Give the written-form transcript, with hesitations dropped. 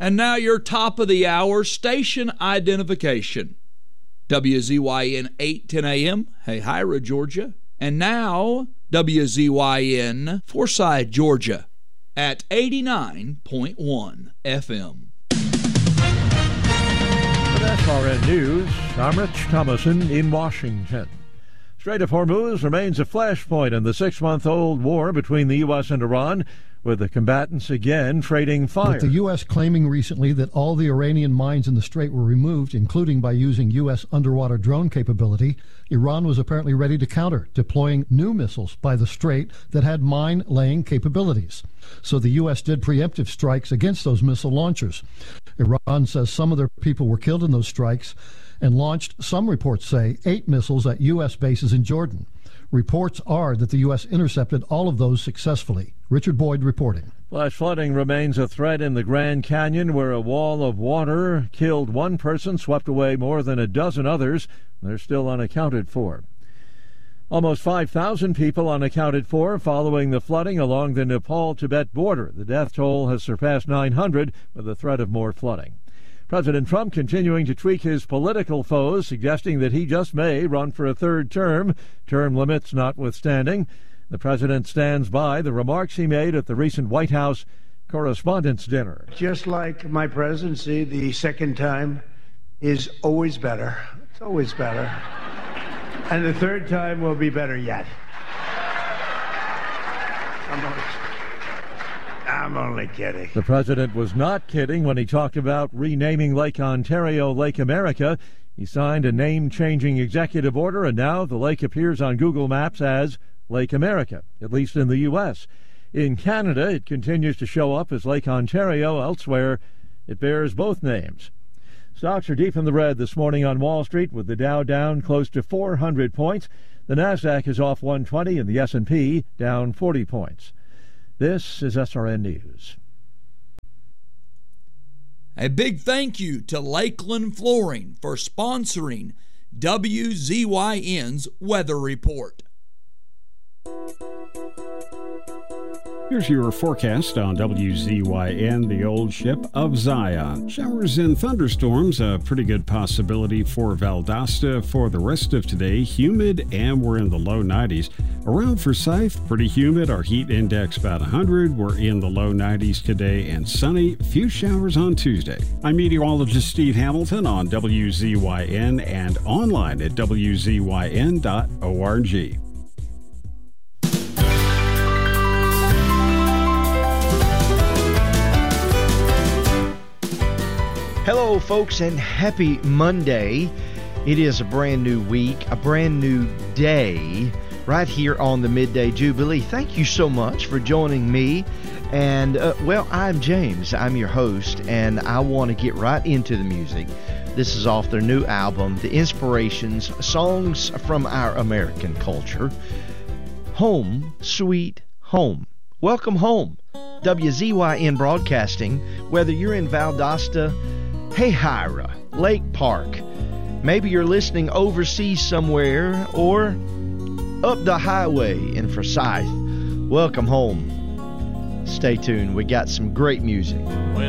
And now your top of the hour station identification. WZYN 810 AM, Hahira, Georgia. And now WZYN Forsyth, Georgia at 89.1 FM. With SRN News, I'm Rich Thomason in Washington. Strait of Hormuz remains a flashpoint in the 6-month-old war between the U.S. and Iran, with the combatants again trading fire. But the U.S. claiming recently that all the Iranian mines in the strait were removed, including by using U.S. underwater drone capability. Iran was apparently ready to counter, deploying new missiles by the strait that had mine-laying capabilities. So the U.S. did preemptive strikes against those missile launchers. Iran says some of their people were killed in those strikes and launched, some reports say, 8 missiles at U.S. bases in Jordan. Reports are that the U.S. intercepted all of those successfully. Richard Boyd reporting. Flash flooding remains a threat in the Grand Canyon, where a wall of water killed one person, swept away more than a dozen others. They're still unaccounted for. Almost 5,000 people unaccounted for following the flooding along the Nepal-Tibet border. The death toll has surpassed 900, with the threat of more flooding. President Trump continuing to tweak his political foes, suggesting that he just may run for a third term, term limits notwithstanding. The president stands by the remarks he made at the recent White House Correspondents' Dinner. Just like my presidency, the second time is always better. It's always better. And the third time will be better yet. I'm only kidding. The president was not kidding when he talked about renaming Lake Ontario Lake America. He signed a name-changing executive order, and now the lake appears on Google Maps as Lake America, at least in the U.S. In Canada, it continues to show up as Lake Ontario. Elsewhere, it bears both names. Stocks are deep in the red this morning on Wall Street, with the Dow down close to 400 points. The Nasdaq is off 120 and the S&P down 40 points. This is SRN News. A big thank you to Lakeland Flooring for sponsoring WZYN's Weather Report. Here's your forecast on WZYN, the old ship of Zion. Showers and thunderstorms, a pretty good possibility for Valdosta for the rest of today. Humid, and we're in the low 90s. Around Forsyth, pretty humid. Our heat index about 100. We're in the low 90s today, and sunny. Few showers on Tuesday. I'm meteorologist Steve Hamilton on WZYN and online at WZYN.org. Hello, folks, and happy Monday. It is a brand new week, a brand new day, right here on the Midday Jubilee. Thank you so much for joining me. And, I'm James. I'm your host, and I want to get right into the music. This is off their new album, The Inspirations, Songs from Our American Culture. Home, Sweet Home. Welcome home. WZYN Broadcasting, whether you're in Valdosta, Hahira, Lake Park, maybe you're listening overseas somewhere, or up the highway in Forsyth. Welcome home. Stay tuned. We got some great music. When